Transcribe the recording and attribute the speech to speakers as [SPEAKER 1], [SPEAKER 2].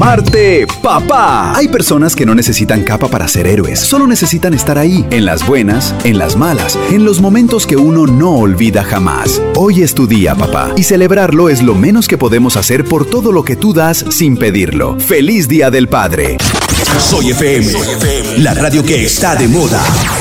[SPEAKER 1] Marte, papá. Hay personas que no necesitan capa para ser héroes, solo necesitan estar ahí, en las buenas, en las malas, en los momentos que uno no olvida jamás. Hoy es tu día, papá, y celebrarlo es lo menos que podemos hacer por todo lo que tú das sin pedirlo. ¡Feliz Día del Padre!
[SPEAKER 2] Soy FM, la radio que está de moda.